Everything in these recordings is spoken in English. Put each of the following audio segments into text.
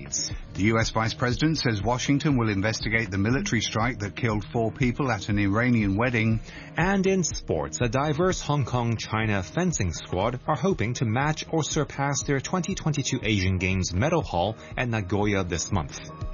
States. The US Vice President says Washington will investigate the military strike that killed 4 people at an Iranian wedding. And in sports, a diverse Hong Kong-China fencing squad are hoping to match or surpass their 2022 Asian Games medal haul at Nagoya this month.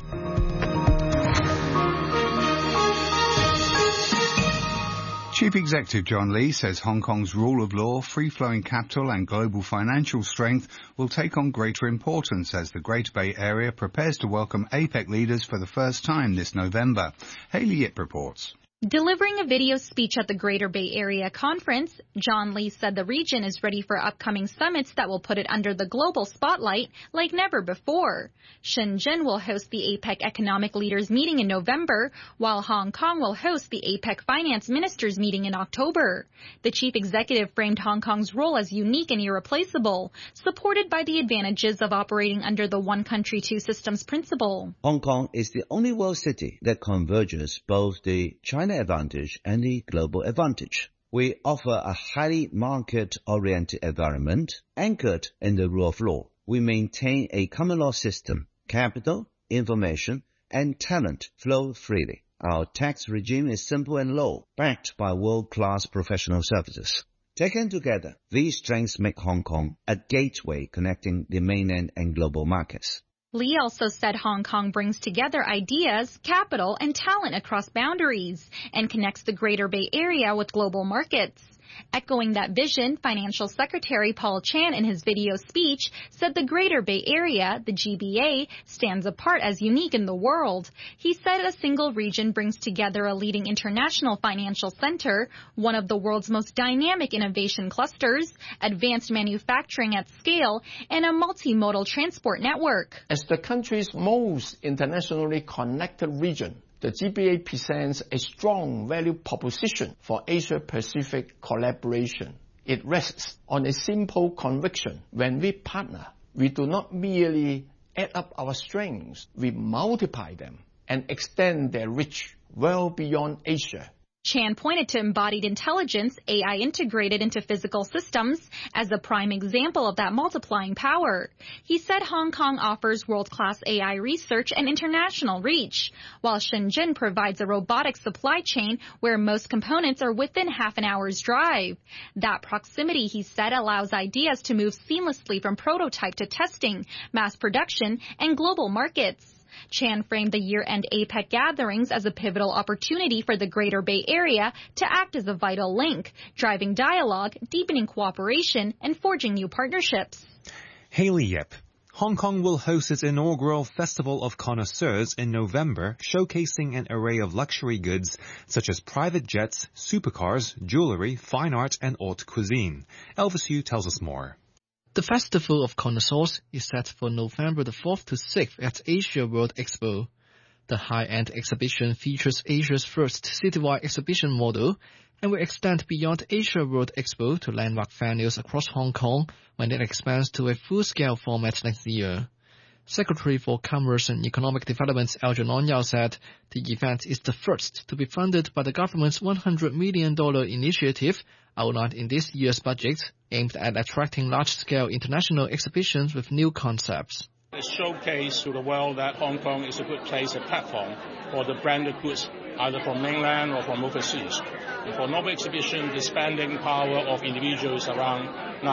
Chief Executive John Lee says Hong Kong's rule of law, free-flowing capital and global financial strength will take on greater importance as the Greater Bay Area prepares to welcome APEC leaders for the first time this November. Hayley Yip reports. Delivering a video speech at the Greater Bay Area Conference, John Lee said the region is ready for upcoming summits that will put it under the global spotlight like never before. Shenzhen will host the APEC Economic Leaders meeting in November, while Hong Kong will host the APEC Finance Ministers meeting in October. The chief executive framed Hong Kong's role as unique and irreplaceable, supported by the advantages of operating under the one country, two systems principle. Hong Kong is the only world city that converges both the China advantage and the global advantage. We offer a highly market-oriented environment anchored in the rule of law. We maintain a common law system. Capital, information, and talent flow freely. Our tax regime is simple and low, backed by world-class professional services. Taken together, these strengths make Hong Kong a gateway connecting the mainland and global markets. Lee also said Hong Kong brings together ideas, capital, and talent across boundaries and connects the Greater Bay Area with global markets. Echoing that vision, Financial Secretary Paul Chan in his video speech said the Greater Bay Area, the GBA, stands apart as unique in the world. He said a single region brings together a leading international financial center, one of the world's most dynamic innovation clusters, advanced manufacturing at scale, and a multimodal transport network. As the country's most internationally connected region, the GBA presents a strong value proposition for Asia-Pacific collaboration. It rests on a simple conviction. When we partner, we do not merely add up our strengths, we multiply them and extend their reach well beyond Asia. Chan pointed to embodied intelligence, AI integrated into physical systems, as a prime example of that multiplying power. He said Hong Kong offers world-class AI research and international reach, while Shenzhen provides a robotic supply chain where most components are within half an hour's drive. That proximity, he said, allows ideas to move seamlessly from prototype to testing, mass production, and global markets. Chan framed the year-end APEC gatherings as a pivotal opportunity for the Greater Bay Area to act as a vital link, driving dialogue, deepening cooperation, and forging new partnerships. Hayley Yip. Hong Kong will host its inaugural Festival of Connoisseurs in November, showcasing an array of luxury goods such as private jets, supercars, jewelry, fine art, and haute cuisine. Elvis Yu tells us more. The Festival of Connoisseurs is set for November the 4th to 6th at Asia World Expo. The high-end exhibition features Asia's first citywide exhibition model and will extend beyond Asia World Expo to landmark venues across Hong Kong when it expands to a full-scale format next year. Secretary for Commerce and Economic Development Algernon Ong Yao said the event is the first to be funded by the government's $100 million initiative outlined in this year's budget, aimed at attracting large-scale international exhibitions with new concepts. A showcase to the world that Hong Kong is a good place, a platform for the branded goods, either from mainland or from overseas. And for Nobel exhibition, the spending power of individuals around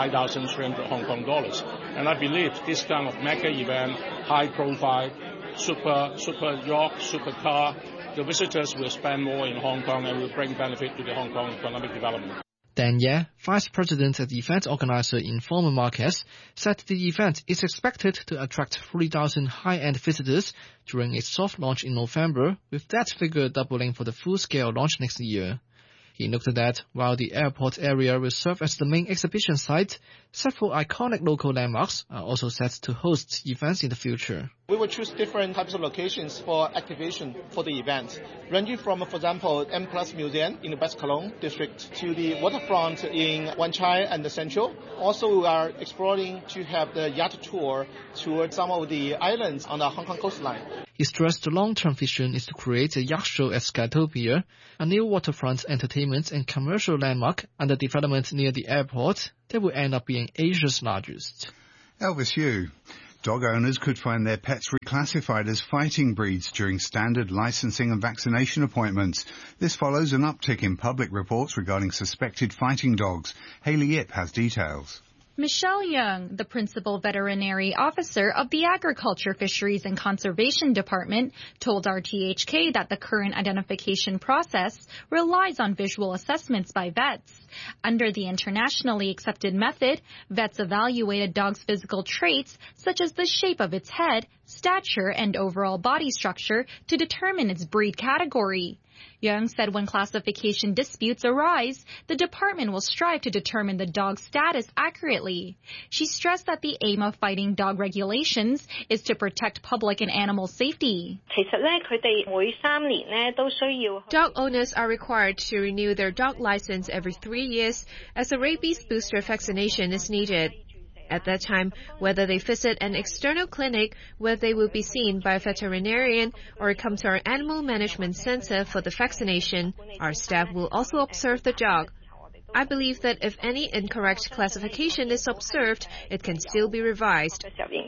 9,300 Hong Kong dollars. And I believe this kind of mega event, high profile, super yacht, super car, the visitors will spend more in Hong Kong and will bring benefit to the Hong Kong economic development. Dan Ye, Vice President at the event organizer Informa Markets, said the event is expected to attract 3,000 high-end visitors during its soft launch in November, with that figure doubling for the full-scale launch next year. He noted that while the airport area will serve as the main exhibition site, several iconic local landmarks are also set to host events in the future. We will choose different types of locations for activation for the event, ranging from, for example, M+ Museum in the West Kowloon district to the waterfront in Wan Chai and the Central. Also, we are exploring to have the yacht tour towards some of the islands on the Hong Kong coastline. He stressed the long-term vision is to create a yacht show at Skytopia, a new waterfront entertainment and commercial landmark under development near the airport that will end up being Asia's largest. Elvis Yu. Dog owners could find their pets reclassified as fighting breeds during standard licensing and vaccination appointments. This follows an uptick in public reports regarding suspected fighting dogs. Hayley Yip has details. Michelle Young, the principal veterinary officer of the Agriculture, Fisheries and Conservation Department, told RTHK that the current identification process relies on visual assessments by vets. Under the internationally accepted method, vets evaluate a dog's physical traits such as the shape of its head, stature, and overall body structure to determine its breed category. Young said when classification disputes arise, the department will strive to determine the dog's status accurately. She stressed that the aim of fighting dog regulations is to protect public and animal safety. Dog owners are required to renew their dog license every 3 years as a rabies booster vaccination is needed. At that time, whether they visit an external clinic where they will be seen by a veterinarian or come to our animal management center for the vaccination, our staff will also observe the dog. I believe that if any incorrect classification is observed, it can still be revised.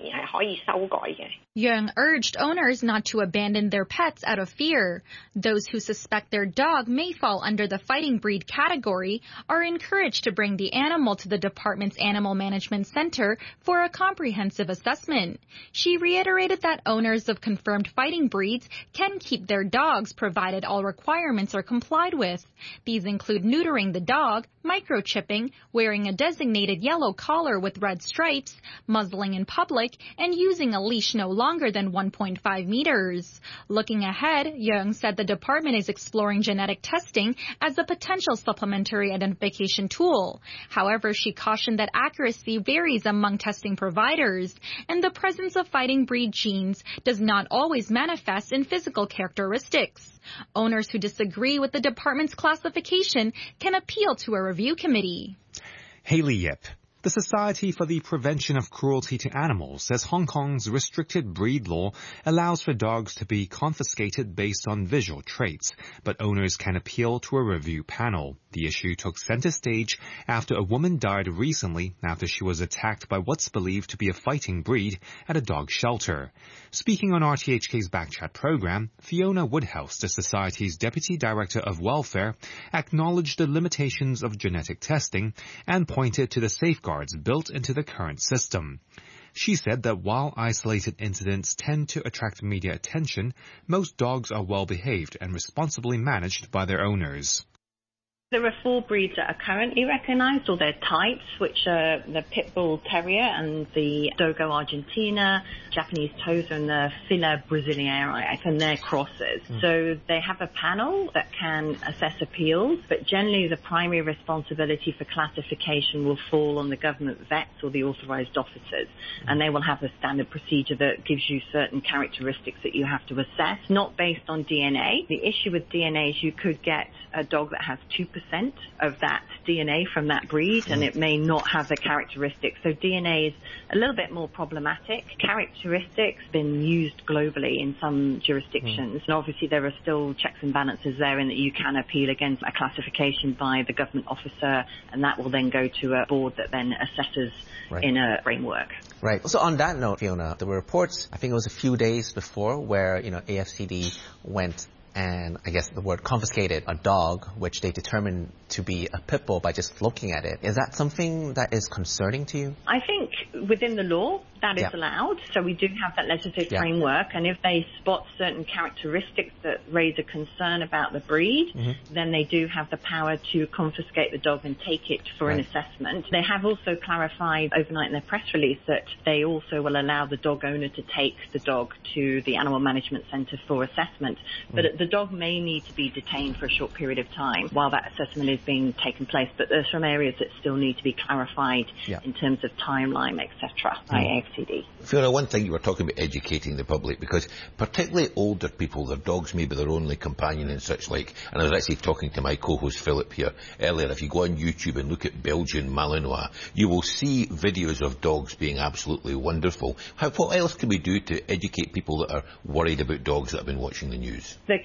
Young urged owners not to abandon their pets out of fear. Those who suspect their dog may fall under the fighting breed category are encouraged to bring the animal to the department's Animal Management Center for a comprehensive assessment. She reiterated that owners of confirmed fighting breeds can keep their dogs provided all requirements are complied with. These include neutering the dog, microchipping, wearing a designated yellow collar with red stripes, muzzling in public, and using a leash no longer than 1.5 meters. Looking ahead, Young said the department is exploring genetic testing as a potential supplementary identification tool. However, she cautioned that accuracy varies among testing providers, and the presence of fighting breed genes does not always manifest in physical characteristics. Owners who disagree with the department's classification can appeal to a review committee. Hayley Yip. The Society for the Prevention of Cruelty to Animals says Hong Kong's restricted breed law allows for dogs to be confiscated based on visual traits, but owners can appeal to a review panel. The issue took center stage after a woman died recently after she was attacked by what's believed to be a fighting breed at a dog shelter. Speaking on RTHK's Backchat program, Fiona Woodhouse, the Society's Deputy Director of Welfare, acknowledged the limitations of genetic testing and pointed to the safeguards built into the current system. She said that while isolated incidents tend to attract media attention, most dogs are well behaved and responsibly managed by their owners. There are 4 breeds that are currently recognised, or their types, which are the Pit Bull Terrier and the Dogo Argentina, Japanese Tosa and the Fila Brasileira, and they're crosses. So they have a panel that can assess appeals, but generally the primary responsibility for classification will fall on the government vets or the authorised officers, and they will have a standard procedure that gives you certain characteristics that you have to assess, not based on DNA. The issue with DNA is you could get a dog that has 2% of that DNA from that breed, and it may not have the characteristics. So DNA is a little bit more problematic. Characteristics been used globally in some jurisdictions, and obviously there are still checks and balances there in that you can appeal against a classification by the government officer, and that will then go to a board that then assesses in a framework. Right. So on that note, Fiona, there were reports, I think it was a few days before, where, AFCD went and I guess the word confiscated a dog, which they determined to be a pit bull by just looking at it. Is that something that is concerning to you? I think within the law, that is allowed. So we do have that legislative framework, and if they spot certain characteristics that raise a concern about the breed, then they do have the power to confiscate the dog and take it for an assessment. They have also clarified overnight in their press release that they also will allow the dog owner to take the dog to the Animal Management Centre for assessment, but the dog may need to be detained for a short period of time while that assessment is being taken place, but there are some areas that still need to be clarified in terms of timeline, etc. by AFCD. Fiona, one thing you were talking about educating the public, because particularly older people, their dogs may be their only companion and such like, and I was actually talking to my co-host Philip here earlier, if you go on YouTube and look at Belgian Malinois, you will see videos of dogs being absolutely wonderful. What else can we do to educate people that are worried about dogs that have been watching the news? The key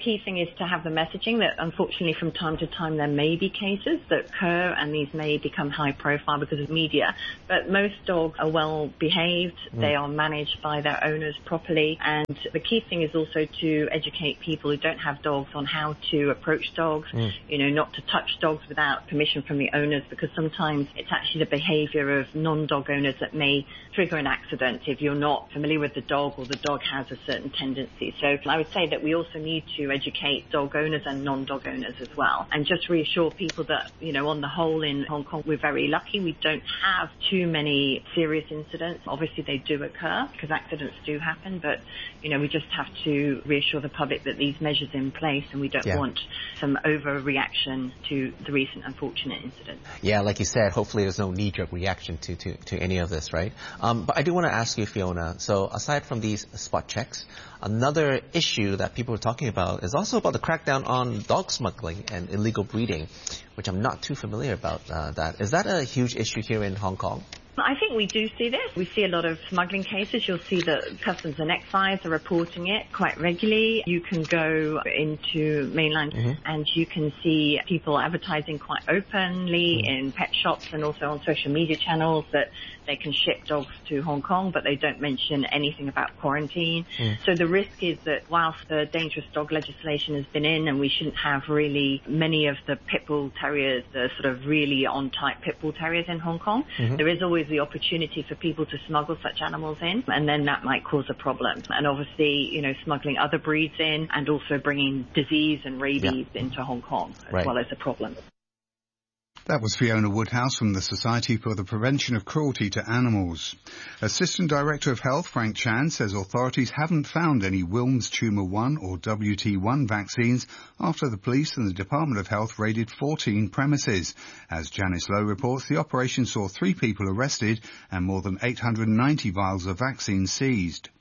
key thing is to have the messaging that unfortunately from time to time there may be cases that occur and these may become high profile because of media. But most dogs are well behaved, they are managed by their owners properly, and the key thing is also to educate people who don't have dogs on how to approach dogs, not to touch dogs without permission from the owners, because sometimes it's actually the behaviour of non-dog owners that may trigger an accident if you're not familiar with the dog or the dog has a certain tendency. So I would say that we also need to educate dog owners and non-dog owners as well, and just reassure people that, on the whole in Hong Kong we're very lucky. We don't have too many serious incidents. Obviously they do occur because accidents do happen, but we just have to reassure the public that these measures in place and we don't want some overreaction to the recent unfortunate incident. Yeah, like you said, hopefully there's no knee-jerk reaction to any of this, right? But I do want to ask you, Fiona, so aside from these spot checks, another issue that people are talking about is also about the crackdown on dog smuggling and illegal breeding, which I'm not too familiar about that. Is that a huge issue here in Hong Kong? I think we do see this. We see a lot of smuggling cases. You'll see that Customs and Excise are reporting it quite regularly. You can go into mainland and you can see people advertising quite openly in pet shops and also on social media channels that they can ship dogs to Hong Kong, but they don't mention anything about quarantine. So the risk is that whilst the dangerous dog legislation has been in and we shouldn't have really many of the pit bull terriers, the sort of really on-type pit bull terriers in Hong Kong, there is always the opportunity for people to smuggle such animals in, and then that might cause a problem. And obviously, smuggling other breeds in and also bringing disease and rabies into Hong Kong as well as a problem. That was Fiona Woodhouse from the Society for the Prevention of Cruelty to Animals. Assistant Director of Health Frank Chan says authorities haven't found any Wilms Tumour 1 or WT1 vaccines after the police and the Department of Health raided 14 premises. As Janice Lowe reports, the operation saw 3 people arrested and more than 890 vials of vaccine seized.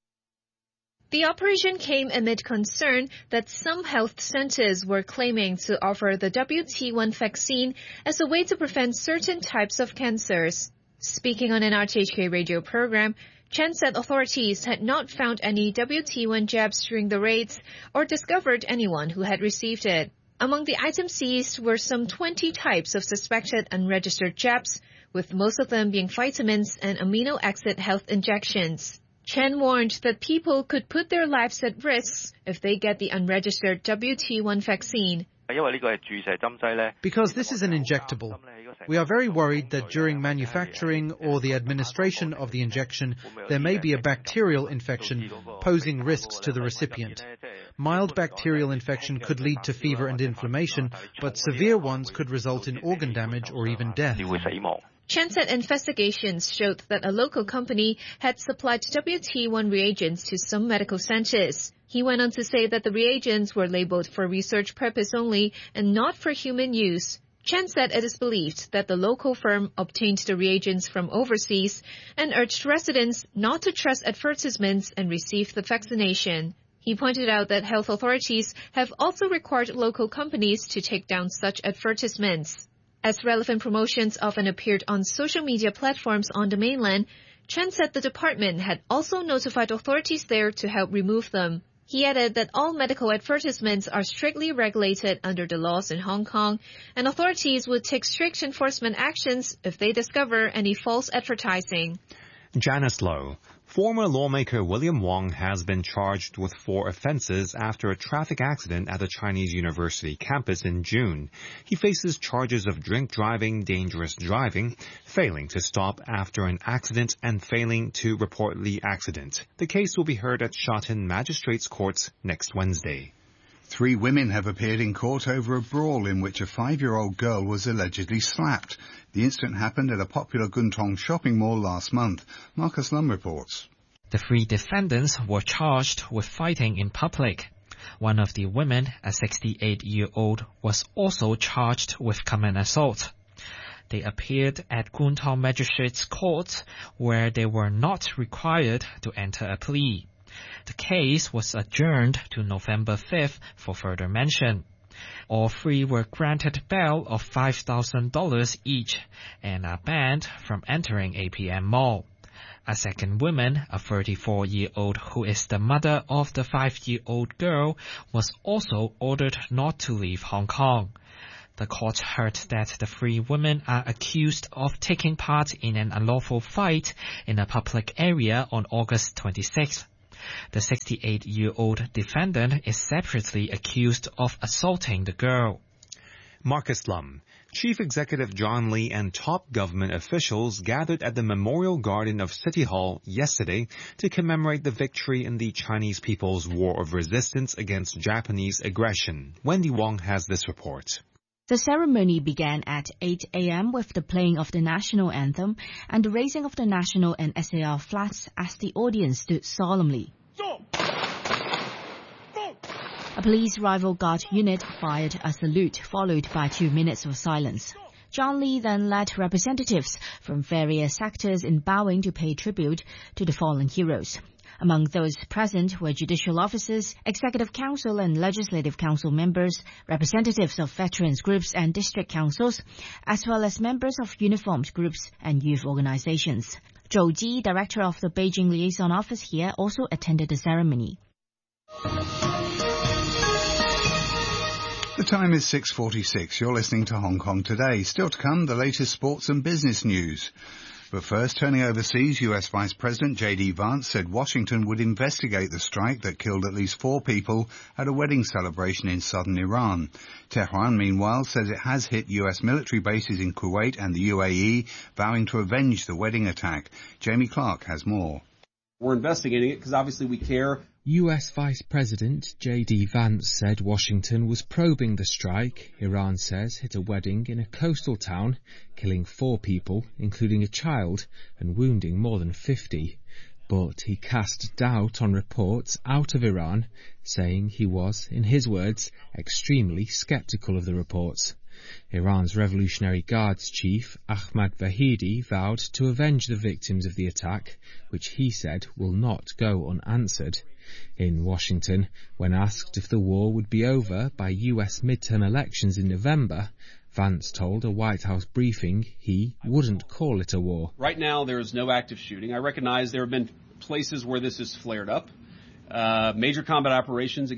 The operation came amid concern that some health centers were claiming to offer the WT1 vaccine as a way to prevent certain types of cancers. Speaking on an RTHK radio program, Chen said authorities had not found any WT1 jabs during the raids or discovered anyone who had received it. Among the items seized were some 20 types of suspected unregistered jabs, with most of them being vitamins and amino acid health injections. Chen warned that people could put their lives at risk if they get the unregistered WT1 vaccine. Because this is an injectable, we are very worried that during manufacturing or the administration of the injection, there may be a bacterial infection posing risks to the recipient. Mild bacterial infection could lead to fever and inflammation, but severe ones could result in organ damage or even death. Chen said investigations showed that a local company had supplied WT1 reagents to some medical centers. He went on to say that the reagents were labeled for research purpose only and not for human use. Chen said it is believed that the local firm obtained the reagents from overseas and urged residents not to trust advertisements and receive the vaccination. He pointed out that health authorities have also required local companies to take down such advertisements. As relevant promotions often appeared on social media platforms on the mainland, Chen said the department had also notified authorities there to help remove them. He added that all medical advertisements are strictly regulated under the laws in Hong Kong, and authorities would take strict enforcement actions if they discover any false advertising. Janice Lowe. Former lawmaker William Wong has been charged with 4 offenses after a traffic accident at the Chinese University campus in June. He faces charges of drink driving, dangerous driving, failing to stop after an accident, and failing to report the accident. The case will be heard at Sha Tin Magistrates Court next Wednesday. 3 women have appeared in court over a brawl in which a 5-year-old girl was allegedly slapped. The incident happened at a popular Kwun Tong shopping mall last month. Marcus Lum reports. The 3 defendants were charged with fighting in public. One of the women, a 68-year-old, was also charged with common assault. They appeared at Kwun Tong Magistrates Court, where they were not required to enter a plea. The case was adjourned to November 5th for further mention. All 3 were granted bail of $5,000 each and are banned from entering APM Mall. A second woman, a 34-year-old who is the mother of the 5-year-old girl, was also ordered not to leave Hong Kong. The court heard that the 3 women are accused of taking part in an unlawful fight in a public area on August 26th. The 68-year-old defendant is separately accused of assaulting the girl. Marcus Lum. Chief Executive John Lee and top government officials gathered at the Memorial Garden of City Hall yesterday to commemorate the victory in the Chinese People's War of Resistance against Japanese aggression. Wendy Wong has this report. The ceremony began at 8 a.m. with the playing of the national anthem and the raising of the national and SAR flags as the audience stood solemnly. A police rival guard unit fired a salute, followed by 2 minutes of silence. John Lee then led representatives from various sectors in bowing to pay tribute to the fallen heroes. Among those present were judicial officers, executive council and legislative council members, representatives of veterans groups and district councils, as well as members of uniformed groups and youth organizations. Zhou Ji, director of the Beijing Liaison Office here, also attended the ceremony. The time is 6:46. You're listening to Hong Kong Today. Still to come, the latest sports and business news. But first, turning overseas, US Vice President J.D. Vance said Washington would investigate the strike that killed at least 4 people at a wedding celebration in southern Iran. Tehran, meanwhile, says it has hit US military bases in Kuwait and the UAE, vowing to avenge the wedding attack. Jamie Clark has more. We're investigating it because obviously we care. US Vice President J.D. Vance said Washington was probing the strike Iran says hit a wedding in a coastal town, killing 4 people, including a child, and wounding more than 50. But he cast doubt on reports out of Iran, saying he was, in his words, extremely skeptical of the reports. Iran's Revolutionary Guards chief, Ahmad Vahidi, vowed to avenge the victims of the attack, which he said will not go unanswered. In Washington, when asked if the war would be over by US midterm elections in November, Vance told a White House briefing he wouldn't call it a war. Right now, there is no active shooting. I recognize there have been places where this has flared up. Major combat operations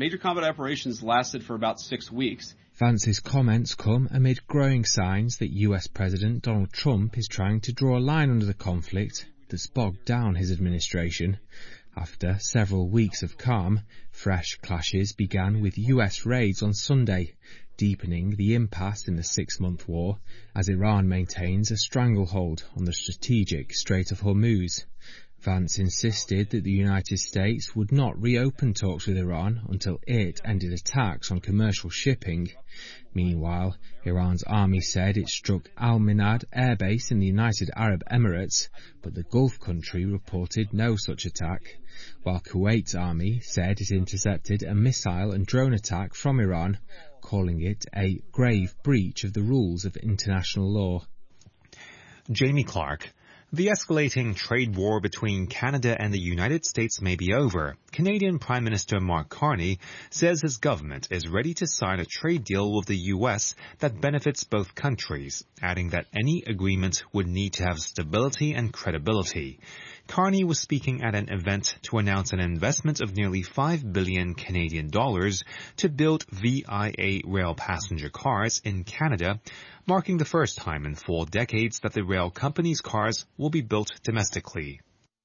lasted for about 6 weeks. Vance's comments come amid growing signs that US President Donald Trump is trying to draw a line under the conflict that's bogged down his administration. After several weeks of calm, fresh clashes began with US raids on Sunday, deepening the impasse in the 6-month war as Iran maintains a stranglehold on the strategic Strait of Hormuz. Vance insisted that the United States would not reopen talks with Iran until it ended attacks on commercial shipping. Meanwhile, Iran's army said it struck Al Minad air base in the United Arab Emirates, but the Gulf country reported no such attack, while Kuwait's army said it intercepted a missile and drone attack from Iran, calling it a grave breach of the rules of international law. Jamie Clark. The escalating trade war between Canada and the United States may be over. Canadian Prime Minister Mark Carney says his government is ready to sign a trade deal with the U.S. that benefits both countries, adding that any agreement would need to have stability and credibility. Carney was speaking at an event to announce an investment of nearly $5 billion Canadian dollars to build VIA rail passenger cars in Canada, marking the first time in 4 decades that the rail company's cars will be built domestically.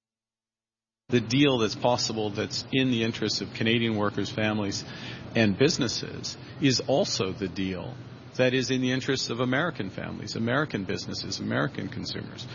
The deal that's possible that's in the interests of Canadian workers, families, and businesses is also the deal that is in the interests of American families, American businesses, American consumers.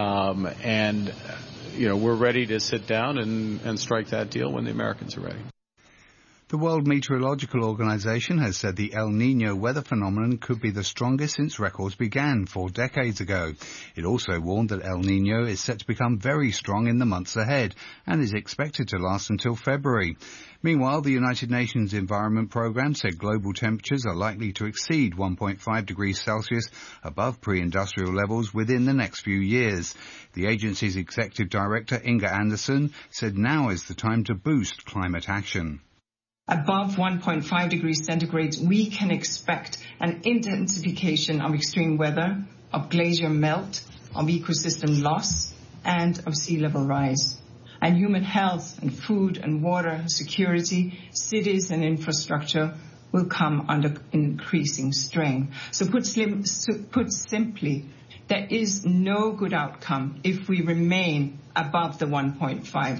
We're ready to sit down and strike that deal when the Americans are ready. The World Meteorological Organization has said the El Niño weather phenomenon could be the strongest since records began 4 decades ago. It also warned that El Niño is set to become very strong in the months ahead and is expected to last until February. Meanwhile, the United Nations Environment Programme said global temperatures are likely to exceed 1.5 degrees Celsius above pre-industrial levels within the next few years. The agency's executive director, Inga Anderson, said now is the time to boost climate action. Above 1.5 degrees centigrade, we can expect an intensification of extreme weather, of glacier melt, of ecosystem loss, and of sea level rise. And human health and food and water security, cities and infrastructure will come under increasing strain. So put simply, there is no good outcome if we remain above the 1.5.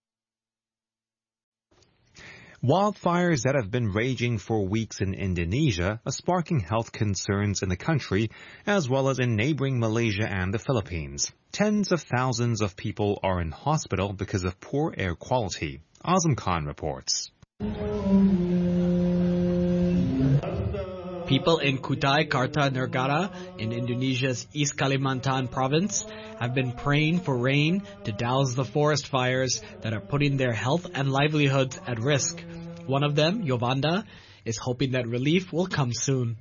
Wildfires that have been raging for weeks in Indonesia are sparking health concerns in the country, as well as in neighboring Malaysia and the Philippines. Tens of thousands of people are in hospital because of poor air quality. Azam Khan reports. People in Kutai Kartanegara in Indonesia's East Kalimantan province have been praying for rain to douse the forest fires that are putting their health and livelihoods at risk. One of them, Yovanda, is hoping that relief will come soon.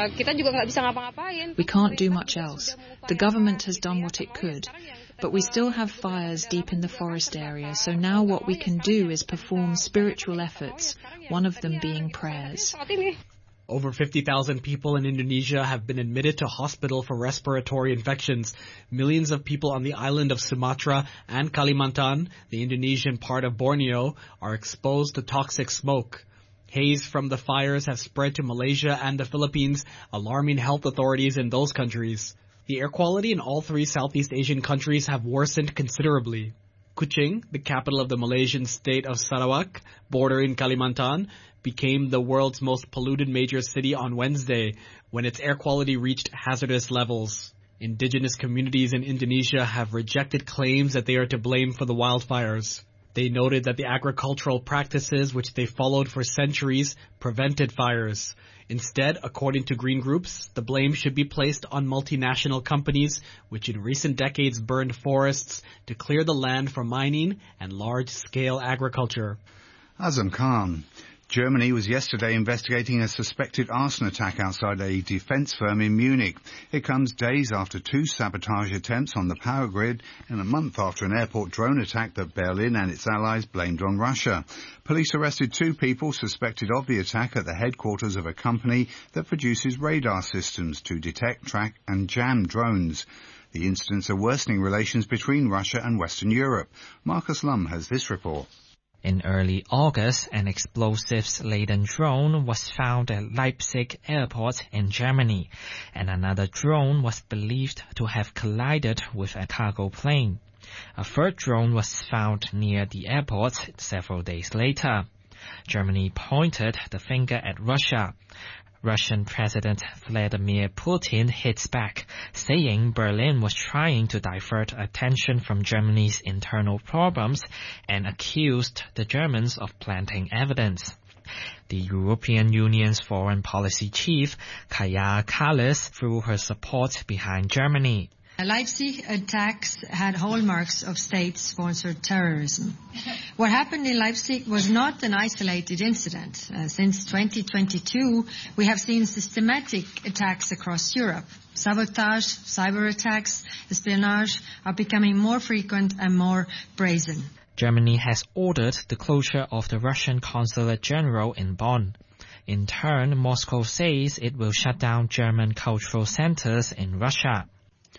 We can't do much else. The government has done what it could, but we still have fires deep in the forest area, so now what we can do is perform spiritual efforts, one of them being prayers. Over 50,000 people in Indonesia have been admitted to hospital for respiratory infections. Millions of people on the island of Sumatra and Kalimantan, the Indonesian part of Borneo, are exposed to toxic smoke. Haze from the fires have spread to Malaysia and the Philippines, alarming health authorities in those countries. The air quality in all three Southeast Asian countries have worsened considerably. Kuching, the capital of the Malaysian state of Sarawak, bordering Kalimantan, became the world's most polluted major city on Wednesday when its air quality reached hazardous levels. Indigenous communities in Indonesia have rejected claims that they are to blame for the wildfires. They noted that the agricultural practices which they followed for centuries prevented fires. Instead, according to green groups, the blame should be placed on multinational companies which in recent decades burned forests to clear the land for mining and large-scale agriculture. Azam Khan. Germany was yesterday investigating a suspected arson attack outside a defence firm in Munich. It comes days after 2 sabotage attempts on the power grid and a month after an airport drone attack that Berlin and its allies blamed on Russia. Police arrested 2 people suspected of the attack at the headquarters of a company that produces radar systems to detect, track and jam drones. The incidents are worsening relations between Russia and Western Europe. Marcus Lum has this report. In early August, an explosives-laden drone was found at Leipzig airport in Germany, and another drone was believed to have collided with a cargo plane. A third drone was found near the airport several days later. Germany pointed the finger at Russia. Russian President Vladimir Putin hits back, saying Berlin was trying to divert attention from Germany's internal problems and accused the Germans of planting evidence. The European Union's foreign policy chief, Kaja Kallas, threw her support behind Germany. Leipzig attacks had hallmarks of state-sponsored terrorism. What happened in Leipzig was not an isolated incident. Since 2022, we have seen systematic attacks across Europe. Sabotage, cyber attacks, espionage are becoming more frequent and more brazen. Germany has ordered the closure of the Russian Consulate General in Bonn. In turn, Moscow says it will shut down German cultural centers in Russia.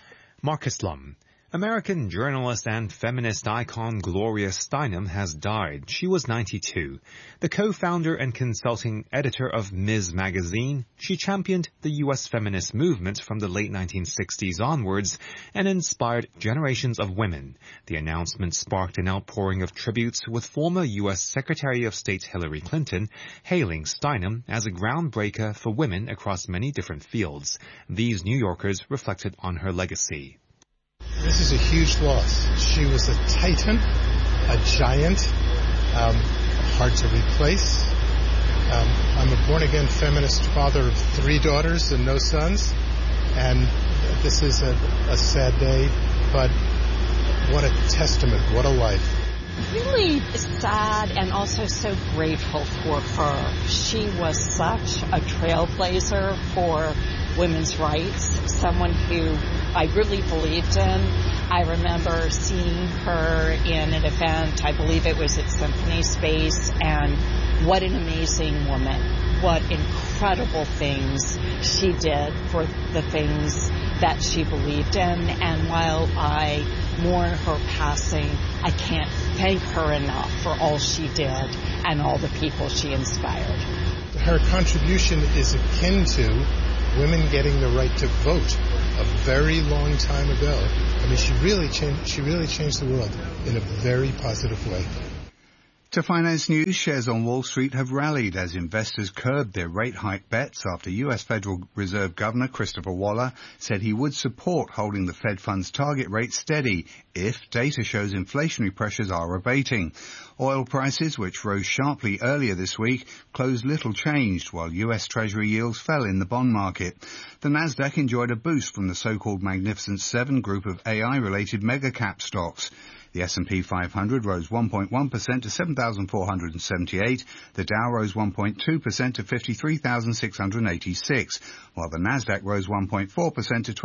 Marcus Lum. American journalist and feminist icon Gloria Steinem has died. She was 92. The co-founder and consulting editor of Ms. Magazine, she championed the U.S. feminist movement from the late 1960s onwards and inspired generations of women. The announcement sparked an outpouring of tributes, with former U.S. Secretary of State Hillary Clinton hailing Steinem as a groundbreaker for women across many different fields. These New Yorkers reflected on her legacy. This is a huge loss. She was a titan, a giant, hard to replace. I'm a born-again feminist father of 3 daughters and no sons, and this is a sad day, but what a testament, what a life. Really sad and also so grateful for her. She was such a trailblazer for women's rights, someone who I really believed in. I remember seeing her in an event, I believe it was at Symphony Space, and what an amazing woman. What incredible things she did for the things that she believed in. And while I mourn her passing. I can't thank her enough for all she did and all the people she inspired. Her contribution is akin to women getting the right to vote a very long time ago. I mean, she really changed the world in a very positive way. To finance news, shares on Wall Street have rallied as investors curbed their rate hike bets after U.S. Federal Reserve Governor Christopher Waller said he would support holding the Fed funds target rate steady if data shows inflationary pressures are abating. Oil prices, which rose sharply earlier this week, closed little changed while U.S. Treasury yields fell in the bond market. The Nasdaq enjoyed a boost from the so-called Magnificent Seven group of AI-related mega-cap stocks. The S&P 500 rose 1.1% to 7,478. The Dow rose 1.2% to 53,686, while the Nasdaq rose 1.4% to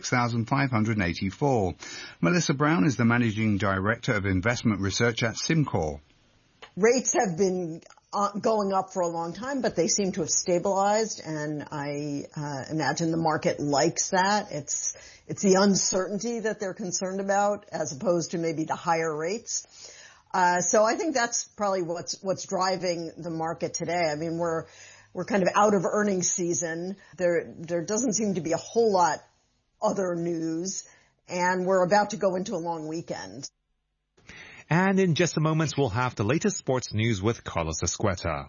26,584. Melissa Brown is the Managing Director of Investment Research at SimCorp. Rates have been going up for a long time, but they seem to have stabilized, and I imagine the market likes that. It's the uncertainty that they're concerned about as opposed to maybe the higher rates. So I think that's probably what's driving the market today. I mean, we're kind of out of earnings season. There doesn't seem to be a whole lot other news, and we're about to go into a long weekend. And in just a moment, we'll have the latest sports news with Carlos Escueta.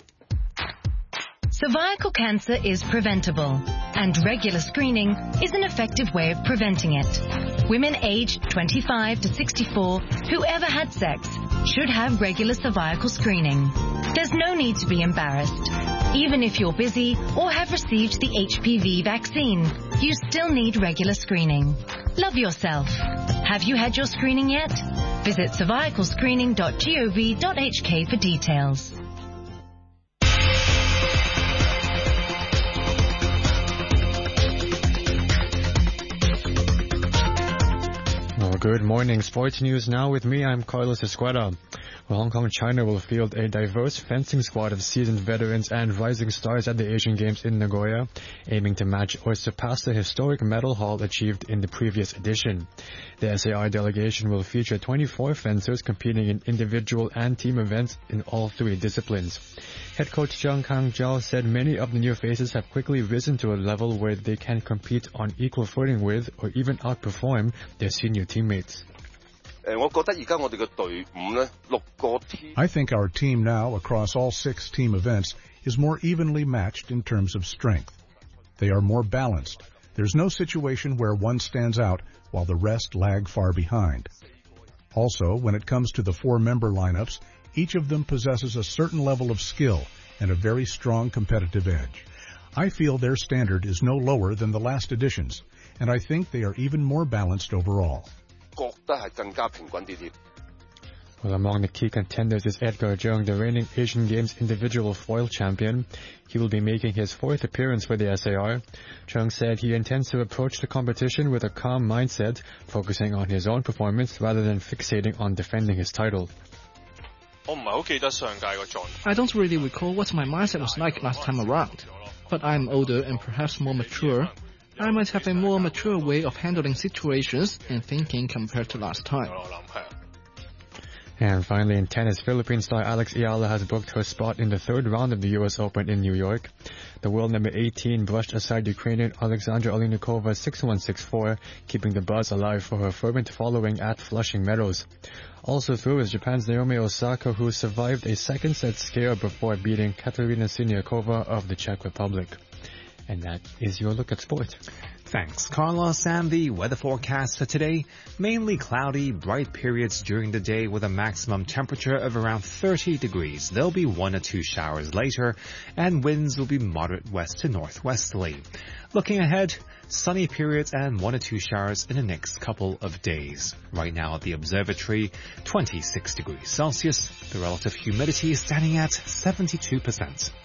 Cervical cancer is preventable, and regular screening is an effective way of preventing it. Women aged 25 to 64 who ever had sex should have regular cervical screening. There's no need to be embarrassed. Even if you're busy or have received the HPV vaccine, you still need regular screening. Love yourself. Have you had your screening yet? Visit cervicalscreening.gov.hk for details. Good morning. Sports news now with me. I'm Carlos Escueta. Well, Hong Kong, China will field a diverse fencing squad of seasoned veterans and rising stars at the Asian Games in Nagoya, aiming to match or surpass the historic medal haul achieved in the previous edition. The SAR delegation will feature 24 fencers competing in individual and team events in all three disciplines. Head coach Jiang Kang-jiao said many of the new faces have quickly risen to a level where they can compete on equal footing with or even outperform their senior teammates. I think our team now, across all 6 team events, is more evenly matched in terms of strength. They are more balanced. There's no situation where one stands out while the rest lag far behind. Also, when it comes to the 4-member lineups, each of them possesses a certain level of skill and a very strong competitive edge. I feel their standard is no lower than the last editions, and I think they are even more balanced overall. Well, among the key contenders is Edgar Zheng, the reigning Asian Games individual foil champion. He will be making his 4th appearance for the SAR. Zheng said he intends to approach the competition with a calm mindset, focusing on his own performance rather than fixating on defending his title. I don't really recall what my mindset was like last time around, but I'm older and perhaps more mature. I might have a more mature way of handling situations and thinking compared to last time. And finally, in tennis, Philippine star Alex Ayala has booked her spot in the 3rd round of the U.S. Open in New York. The world number 18 brushed aside Ukrainian Alexandra Oleinikova 6-1-6-4, keeping the buzz alive for her fervent following at Flushing Meadows. Also through is Japan's Naomi Osaka, who survived a second-set scare before beating Katerina Siniakova of the Czech Republic. And that is your look at sport. Thanks, Carlos. And the weather forecast for today, mainly cloudy, bright periods during the day with a maximum temperature of around 30 degrees. There'll be 1 or 2 showers later, and winds will be moderate west to northwesterly. Looking ahead, sunny periods and 1 or 2 showers in the next couple of days. Right now at the observatory, 26 degrees Celsius. The relative humidity is standing at 72%.